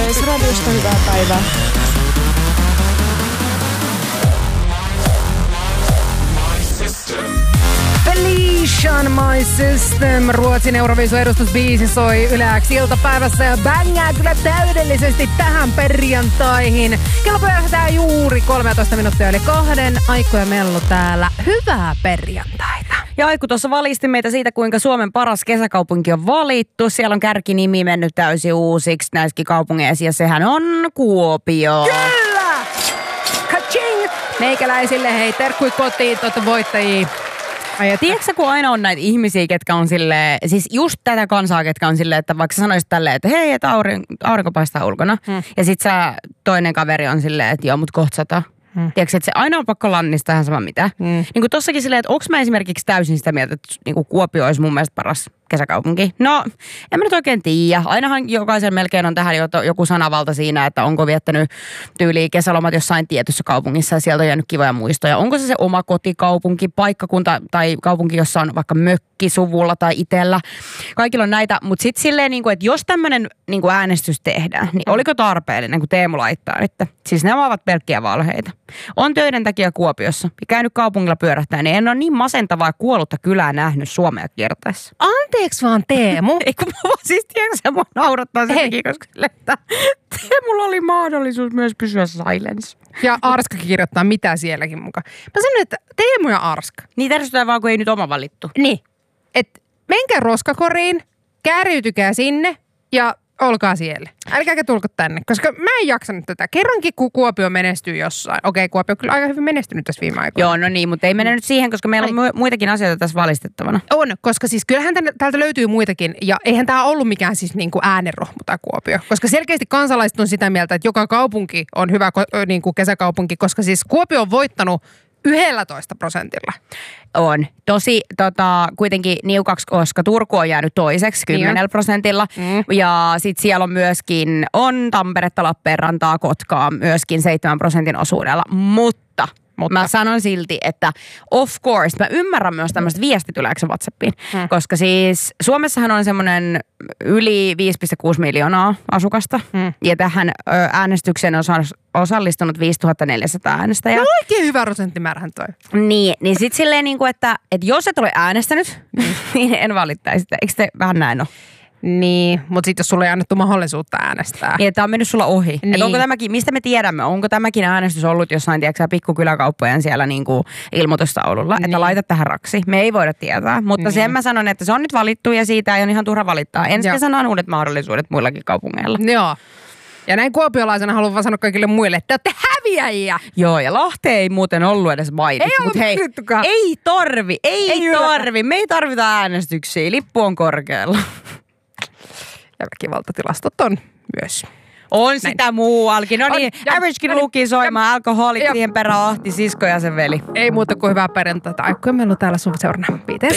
Yleisradiosta hyvää päivää. Felician My System, Ruotsin Euroviisu-edustusbiisi soi Yle X iltapäivässä ja bängää kyllä täydellisesti tähän perjantaihin. Kello pyörähtää juuri 13 minuuttia yli 2. Aikku ja Mellu täällä. Hyvää perjantaita. Ja Aikku tuossa valisti meitä siitä, kuinka Suomen paras kesäkaupunki on valittu. Siellä on kärkinimi mennyt täysin uusiksi näissäkin kaupungeissa ja sehän on Kuopio. Kyllä! Ka-ching! Meikäläisille hei, terkkui kotiin voittajia. Tiedätkö, kun aina on näitä ihmisiä, ketkä on silleen, siis just tätä kansaa, ketkä on silleen, että vaikka sä sanoisit tälleen, että hei, että aurinko paistaa ulkona. Ja sit toinen kaveri on silleen, että joo, mut kohta sataa. Tiedätkö, että se aina on pakko lannistaa ihan sama mitä. Niin kuin tossakin silleen, että onko mä esimerkiksi täysin sitä mieltä, että niin kuin Kuopio olisi mun mielestä paras kesäkaupunki. No, en mä nyt oikein tiedä. Ainahan jokaisen melkein on tähän joku sanavalta siinä, että onko viettänyt tyyliin kesälomat jossain tietyssä kaupungissa ja sieltä on jäänyt kivoja muistoja. Onko se oma kotikaupunki, paikkakunta tai kaupunki, jossa on vaikka mökki suvulla tai itsellä. Kaikilla on näitä, mutta sitten silleen, että jos tämmöinen äänestys tehdään, niin oliko tarpeellinen, kun Teemu laittaa, että siis nämä ovat pelkkiä valheita. On töiden takia Kuopiossa ja käynyt kaupungilla pyörähtää, niin en ole niin masentavaa kuollutta kylää nähnyt Suomea kiertäessä. Anteeksi vaan Teemu. Ei kun mä siis tiedätkö, mua naurattaa senkin, koska että Teemulla oli mahdollisuus myös pysyä silence. Ja Arska kirjoittaa mitä sielläkin mukaan. Mä sanon, että Teemu ja Arska. Niin tärsytään vaan, kun ei nyt oma valittu. Niin. Et menkää roskakoriin, kääriytykää sinne ja olkaa siellä. Älkääkä tulko tänne, koska mä en jaksanut tätä. Kerrankin, kun Kuopio menestyy jossain. Okei, Kuopio on kyllä aika hyvin menestynyt tässä viime aikoina. Joo, no niin, mutta ei mene nyt siihen, koska meillä on muitakin asioita tässä valistettavana. On, koska siis kyllähän täältä löytyy muitakin. Ja eihän tää ollut mikään siis niinku äänenrohmu tai Kuopio. Koska selkeästi kansalaiset on sitä mieltä, että joka kaupunki on hyvä niinku kesäkaupunki, koska siis Kuopio on voittanut 11%. On. Tosi kuitenkin niukaksi, koska Turku on jäänyt toiseksi 10%. Ja sitten siellä on myöskin Tamperetta, Lappeenrantaa, Kotkaa myöskin 7% osuudella. Mutta mä sanon silti, että of course, mä ymmärrän myös tämmöistä viestityläksä WhatsAppiin. Koska siis Suomessahan on semmoinen yli 5,6 miljoonaa asukasta. Ja tähän äänestykseen on osallistunut 5400 äänestäjää. No oikein hyvä prosenttimäärähän toi. Niin sit silleen että jos et ole äänestänyt, niin en valittaisi sitä. Eikö te vähän näin ole? Niin, mutta sitten jos sulle ei annettu mahdollisuutta äänestää. Niin, tämä on mennyt sulla ohi. Niin. Et onko tämäkin, mistä me tiedämme, onko tämäkin äänestys ollut jossain, tiedätkö, pikkukyläkauppojen siellä ilmoitustaululla, että laita tähän raksi. Me ei voida tietää, mutta sen mä sanon, että se on nyt valittu ja siitä ei ole ihan turha valittaa. Ensi kesänä on uudet mahdollisuudet muillakin kaupungeilla. Joo. Ja näin kuopiolaisena haluan vaan sanoa kaikille muille, että te olette häviäjiä. Joo, ja Lahti ei muuten ollut edes mainittu. Ei ollut mainittukaan. Ei tarvi. Me ei tarvita äänestyksiä. Lippu on korkealla. Ja väkivaltatilastot on myös. On näin. Sitä muualkin. No niin, Averagekin luki soimaan alkoholit, siihen perään ahti sisko ja sen veli. Ei muuta kuin hyvää perjantaita. Aikku ja Mellu täällä sun seurana. Pites.